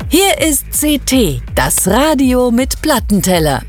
Hier ist CT, das Radio mit Plattenteller.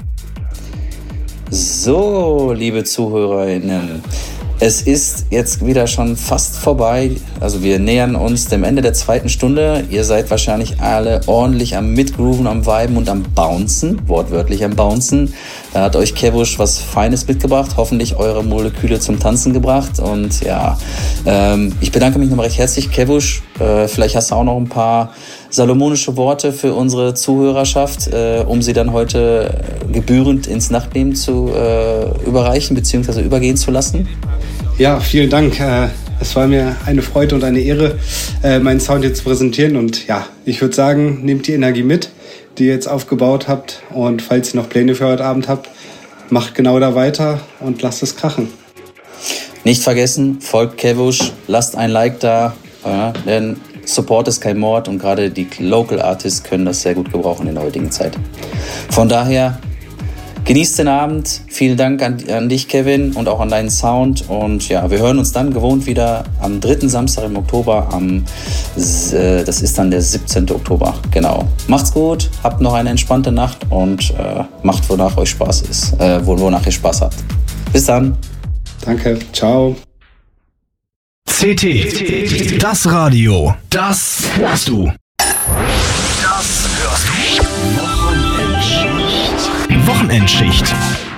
So, liebe ZuhörerInnen, es ist jetzt wieder schon fast vorbei. Also wir nähern uns dem Ende der 2. Stunde. Ihr seid wahrscheinlich alle ordentlich am Mitgrooven, am Viben und am Bouncen. Wortwörtlich am Bouncen. Da hat euch Kevush was Feines mitgebracht. Hoffentlich eure Moleküle zum Tanzen gebracht. Und ja, ich bedanke mich nochmal recht herzlich, Kevush. Vielleicht hast du auch noch ein paar salomonische Worte für unsere Zuhörerschaft, um sie dann heute gebührend ins Nachtleben zu überreichen bzw. übergehen zu lassen. Ja, vielen Dank. Es war mir eine Freude und eine Ehre, meinen Sound jetzt zu präsentieren. Und ja, ich würde sagen, nehmt die Energie mit, die ihr jetzt aufgebaut habt. Und falls ihr noch Pläne für heute Abend habt, macht genau da weiter und lasst es krachen. Nicht vergessen, folgt Kevush, lasst ein Like da, denn Support ist kein Mord und gerade die Local Artists können das sehr gut gebrauchen in der heutigen Zeit. Von daher, genießt den Abend. Vielen Dank an dich, Kevin, und auch an deinen Sound. Und ja, wir hören uns dann gewohnt wieder am 3. Samstag im Oktober. Das ist dann der 17. Oktober. Genau. Macht's gut, habt noch eine entspannte Nacht und macht, wonach euch Spaß ist. Wonach ihr Spaß habt. Bis dann. Danke. Ciao. CT. Das Radio. Das hörst du. Das hörst du. Wochenendschicht.